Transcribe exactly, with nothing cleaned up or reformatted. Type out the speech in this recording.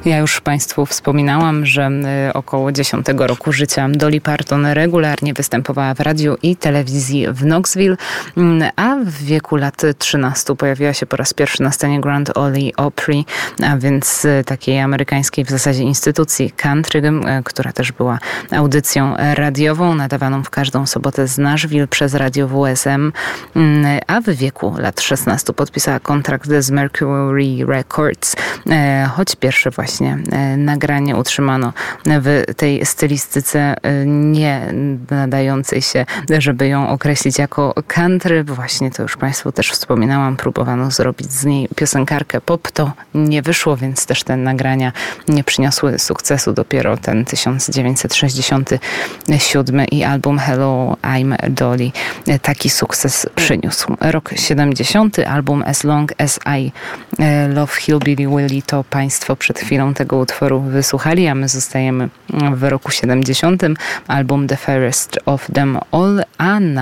Ja już Państwu wspominałam, że około dziesiątego roku życia Dolly Parton regularnie występowała w radiu i telewizji w Knoxville, a w wieku lat trzynastu pojawiła się po raz pierwszy na scenie Grand Ole Opry, a więc takiej amerykańskiej w zasadzie instytucji country, która też była audycją radiową nadawaną w każdą sobotę z Nashville przez radio W S M, a w wieku lat szesnastu podpisała kontrakt z Mercury Records, choć pierwsze właśnie nagranie utrzymano w tej stylistyce nie nadającej się, żeby ją określić jako country. Właśnie to już Państwu też wspominałam, próbowano zrobić z niej piosenkarkę pop, to nie wyszło, więc też te nagrania nie przyniosły sukcesu. Dopiero ten tysiąc dziewięćset sześćdziesiąty siódmy i album Hello, I'm Dolly taki sukces przyniósł. Rok siedemdziesiąty, album As Long As I Love Hillbilly Willie, to Państwo przed chwilą tego utworu wysłuchali, a my zostajemy w roku siedemdziesiątym. Album The Fairest of Them All, a na